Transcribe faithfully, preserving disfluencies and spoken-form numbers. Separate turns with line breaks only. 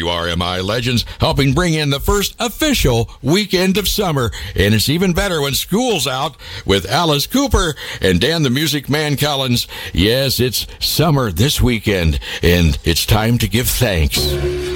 W R M I legends, helping bring in the first official weekend of summer. And it's even better when school's out with Alice Cooper and Dan the Music Man Collins. Yes, it's summer this weekend, and it's time to give thanks.